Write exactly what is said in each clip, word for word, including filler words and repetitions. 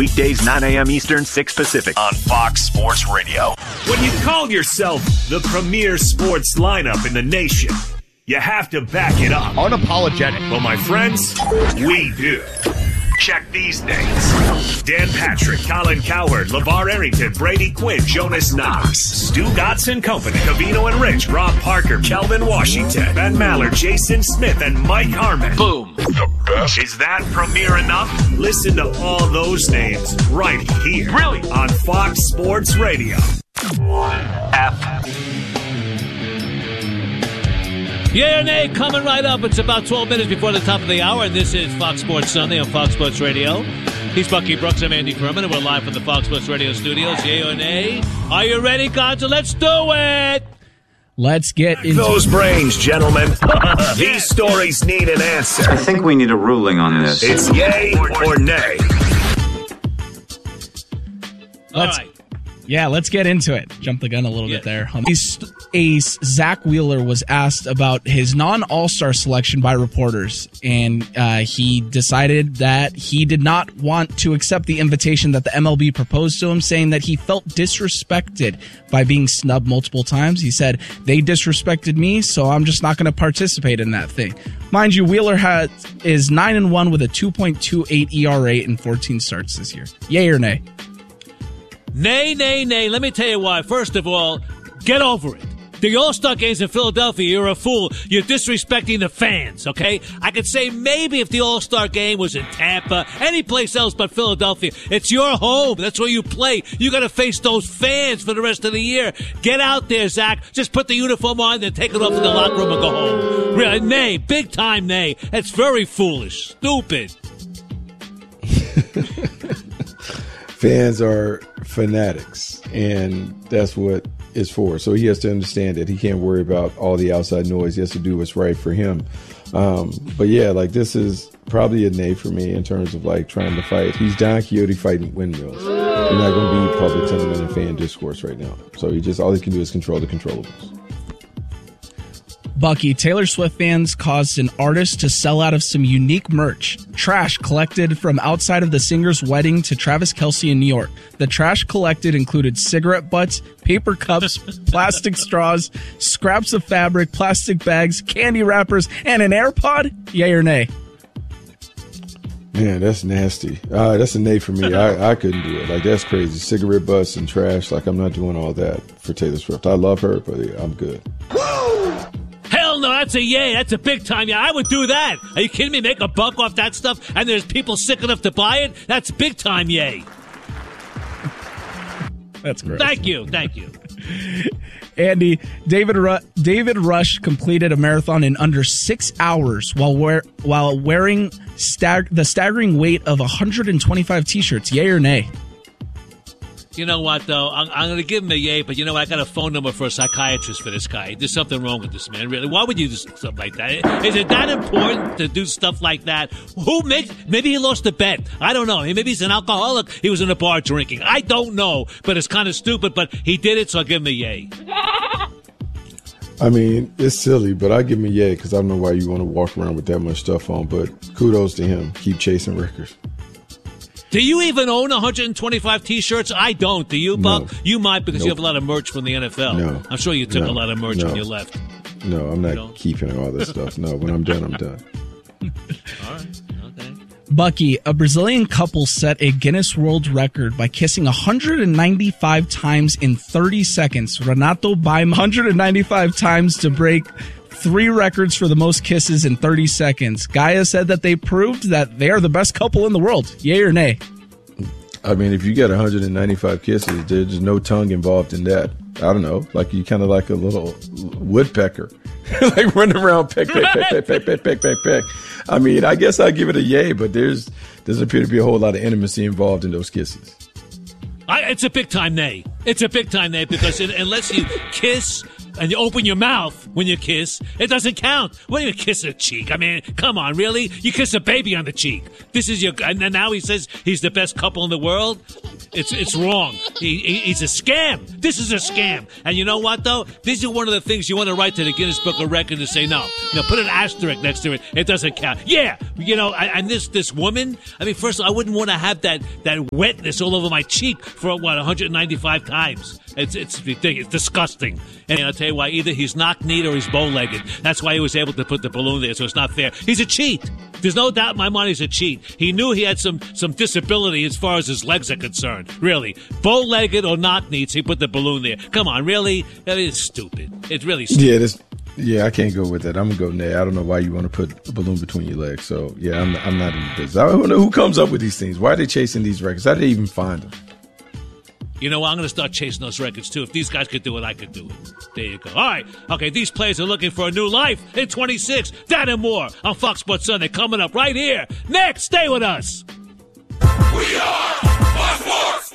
Weekdays nine a.m. Eastern, six Pacific on Fox Sports Radio. When you call yourself the premier sports lineup in the nation, you have to back it up. Unapologetic. Well, my friends, we do. Check these names. Dan Patrick, Colin Cowherd, LeVar Arrington, Brady Quinn, Jonas Knox, Stu Gotts Company, Covino and Rich, Rob Parker, Kelvin Washington, Ben Maller, Jason Smith, and Mike Harmon. Boom. The best. Is that premier enough? Listen to all those names right here. Really? On Fox Sports Radio. F. Yeah or nay, coming right up. It's about twelve minutes before the top of the hour, and this is Fox Sports Sunday on Fox Sports Radio. He's Bucky Brooks. I'm Andy Furman, and we're live from the Fox Sports Radio studios. Yeah or nay? Are you ready, Gonzo? Let's do it! Let's get into those brains, gentlemen. These stories need an answer. I think we need a ruling on this. It's yay or nay. All right. Yeah, let's get into it. Jump the gun a little Yeah. bit there. Ace Zach Wheeler was asked about his non-All-Star selection by reporters, and uh, he decided that he did not want to accept the invitation that the M L B proposed to him, saying that he felt disrespected by being snubbed multiple times. He said, they disrespected me, so I'm just not going to participate in that thing. Mind you, Wheeler has, is nine and one with a two point two eight E R A in fourteen starts this year. Yay or nay? Nay, nay, nay. Let me tell you why. First of all, get over it. The All-Star Game's in Philadelphia. You're a fool. You're disrespecting the fans, okay? I could say maybe if the All-Star Game was in Tampa, any place else but Philadelphia. It's your home. That's where you play. You got to face those fans for the rest of the year. Get out there, Zach. Just put the uniform on, then take it off in the locker room and go home. Really, nay. Big time nay. That's very foolish. Stupid. Fans are fanatics, and that's what it's for. So he has to understand that he can't worry about all the outside noise. He has to do what's right for him. Um, but yeah, like this is probably a nay for me in terms of like trying to fight. He's Don Quixote fighting windmills. You're not going to be public sentiment and fan discourse right now. So he just all he can do is control the controllables. Bucky, Taylor Swift fans caused an artist to sell out of some unique merch. Trash collected from outside of the singer's wedding to Travis Kelce in New York. The trash collected included cigarette butts, paper cups, plastic straws, scraps of fabric, plastic bags, candy wrappers, and an AirPod? Yay or nay? Man, that's nasty. Uh, that's a nay for me. I, I couldn't do it. Like, that's crazy. Cigarette butts and trash. Like, I'm not doing all that for Taylor Swift. I love her, but yeah, I'm good. Hell no, that's a yay. That's a big time yeah. I would do that. Are you kidding me? Make a buck off that stuff and there's people sick enough to buy it? That's big time yay. That's great. Thank you. Thank you. Andy, David Ru- David Rush completed a marathon in under six hours while wear- while wearing stag- the staggering weight of one hundred twenty-five T-shirts. Yay or nay? You know what, though? I'm, I'm going to give him a yay, but you know what? I got a phone number for a psychiatrist for this guy. There's something wrong with this man, really. Why would you do stuff like that? Is it that important to do stuff like that? Who makes... Maybe he lost a bet. I don't know. Maybe he's an alcoholic. He was in a bar drinking. I don't know, but it's kind of stupid, but he did it, so I'll give him a yay. I mean, it's silly, but I give him a yay because I don't know why you want to walk around with that much stuff on, but kudos to him. Keep chasing records. Do you even own one hundred twenty-five T-shirts? I don't. Do you, Buck? No. You might because Nope. you have a lot of merch from the N F L. No. I'm sure you took No. a lot of merch No. when you left. No, I'm not don't? keeping all this stuff. No, when I'm done, I'm done. All right. Okay. Bucky, a Brazilian couple set a Guinness World Record by kissing one hundred ninety-five times in thirty seconds. Renato Baima one hundred ninety-five times to break three records for the most kisses in thirty seconds. Gaia said that they proved that they are the best couple in the world. Yay or nay? I mean, if you get one hundred ninety-five kisses, there's no tongue involved in that. I don't know. Like, you kind of like a little woodpecker. Like running around, peck, peck, peck, peck, peck, peck, peck, peck, peck. I mean, I guess I'd give it a yay, but there's doesn't appear to be a whole lot of intimacy involved in those kisses. I, it's a big time nay. It's a big time nay because it, unless you kiss and you open your mouth when you kiss, it doesn't count. What do you kiss a cheek? I mean, come on, really? You kiss a baby on the cheek. This is your, and then now he says he's the best couple in the world. It's it's wrong. He, he, he's a scam. This is a scam. And you know what, though? These are one of the things you want to write to the Guinness Book of Records and say, no, no, put an asterisk next to it. It doesn't count. Yeah, you know, and this this woman, I mean, first of all, I wouldn't want to have that, that wetness all over my cheek for, what, one hundred ninety-five times. It's it's ridiculous. It's disgusting. And I'll tell you why, either he's knock-kneed or he's bow-legged. That's why he was able to put the balloon there, so it's not fair. He's a cheat. There's no doubt in my mind he's a cheat. He knew he had some, some disability as far as his legs are concerned. Really. Bow-legged or knock-kneed, so he put the balloon there. Come on, really? That is stupid. It's really stupid. Yeah, this, yeah, I can't go with that. I'm going to go nay. I don't know why you want to put a balloon between your legs. So, yeah, I'm, I'm not into this. I don't know who comes up with these things. Why are they chasing these records? How did they even find them? You know what? I'm going to start chasing those records, too. If these guys could do it, I could do it. There you go. All right. Okay, these players are looking for a new life in twenty-six. That and more on Fox Sports Sunday coming up right here. Next, stay with us. We are Fox Sports.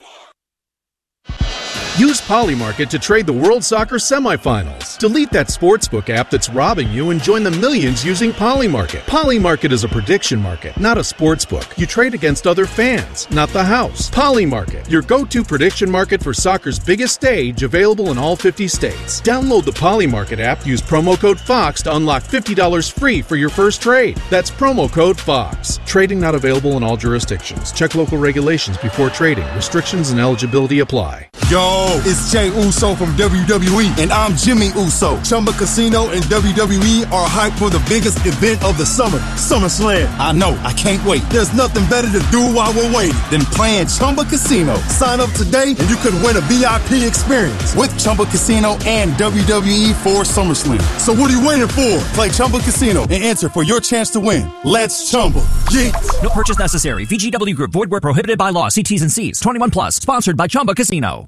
Use Polymarket to trade the World Soccer semifinals. Delete that sportsbook app that's robbing you and join the millions using Polymarket. Polymarket is a prediction market, not a sportsbook. You trade against other fans, not the house. Polymarket, your go-to prediction market for soccer's biggest stage, available in all fifty states. Download the Polymarket app, use promo code FOX to unlock fifty dollars free for your first trade. That's promo code FOX. Trading not available in all jurisdictions. Check local regulations before trading. Restrictions and eligibility apply. Yo, it's Jay Uso from W W E, and I'm Jimmy Uso. Chumba Casino and W W E are hyped for the biggest event of the summer, SummerSlam. I know, I can't wait. There's nothing better to do while we're waiting than playing Chumba Casino. Sign up today, and you could win a V I P experience with Chumba Casino and W W E for SummerSlam. So what are you waiting for? Play Chumba Casino and enter for your chance to win. Let's Chumba. Yeah. No purchase necessary. V G W Group. Void where prohibited by law. See T's and C's. twenty-one plus. Sponsored by Chumba Casino.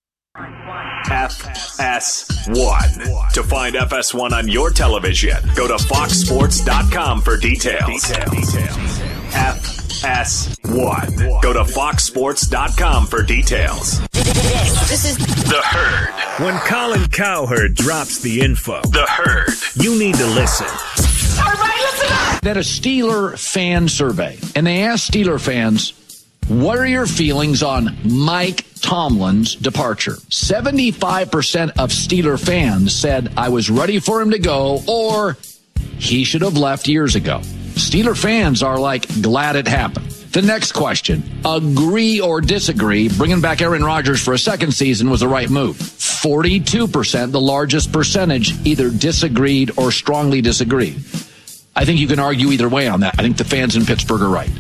F S one. To find F S one on your television, go to fox sports dot com for details. F S one. Go to fox sports dot com for details. This is The Herd. When Colin Cowherd drops the info, The Herd, you need to listen. Everybody listen up! That a Steeler fan survey, and they asked Steeler fans, what are your feelings on Mike Tomlin's departure? seventy-five percent of Steeler fans said I was ready for him to go, or he should have left years ago. Steeler fans are like glad it happened. The next question, agree or disagree, bringing back Aaron Rodgers for a second season was the right move. forty-two percent, the largest percentage, either disagreed or strongly disagreed. I think you can argue either way on that. I think the fans in Pittsburgh are right.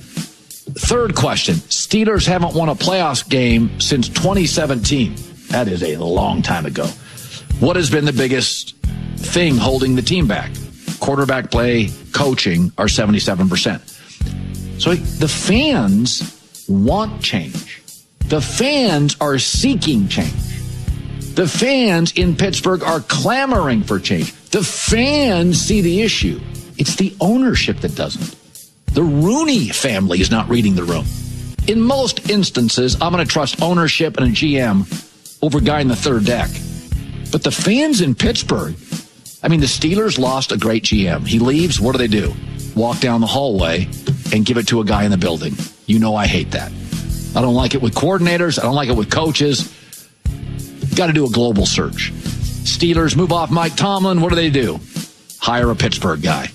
Third question, Steelers haven't won a playoff game since twenty seventeen. That is a long time ago. What has been the biggest thing holding the team back? Quarterback play, coaching are seventy-seven percent. So the fans want change. The fans are seeking change. The fans in Pittsburgh are clamoring for change. The fans see the issue. It's the ownership that doesn't. The Rooney family is not reading the room. In most instances, I'm going to trust ownership and a G M over a guy in the third deck. But the fans in Pittsburgh, I mean, the Steelers lost a great G M. He leaves, what do they do? Walk down the hallway and give it to a guy in the building. You know I hate that. I don't like it with coordinators. I don't like it with coaches. Got to do a global search. Steelers move off Mike Tomlin. What do they do? Hire a Pittsburgh guy.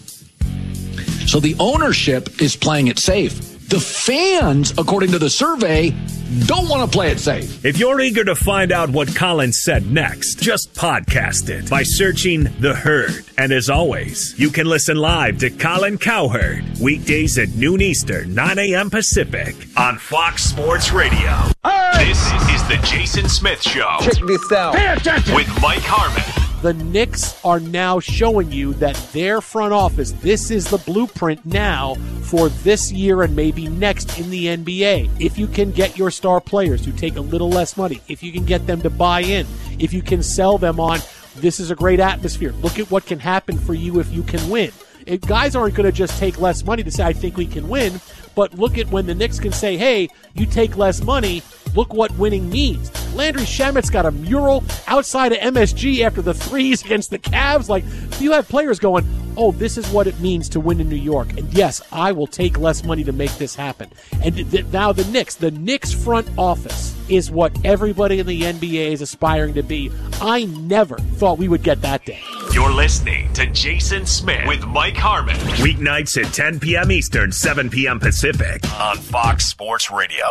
So the ownership is playing it safe. The fans, according to the survey, don't want to play it safe. If you're eager to find out what Colin said next, just podcast it by searching The Herd. And as always, you can listen live to Colin Cowherd weekdays at noon Eastern, nine a.m. Pacific on Fox Sports Radio. Hey! This is the Jason Smith Show. Check this out. Pay attention. With Mike Harmon. The Knicks are now showing you that their front office, this is the blueprint now for this year and maybe next in the N B A. If you can get your star players to take a little less money, if you can get them to buy in, if you can sell them on, this is a great atmosphere. Look at what can happen for you if you can win. It, guys aren't going to just take less money to say, I think we can win. But look at when the Knicks can say, hey, you take less money, look what winning means. Landry Shamet's got a mural outside of M S G after the threes against the Cavs. Like, you have players going, oh, this is what it means to win in New York. And yes, I will take less money to make this happen. And th- th- now the Knicks, the Knicks front office is what everybody in the N B A is aspiring to be. I never thought we would get that day. You're listening to Jason Smith with Mike Harmon. Weeknights at ten p.m. Eastern, seven p.m. Pacific on Fox Sports Radio.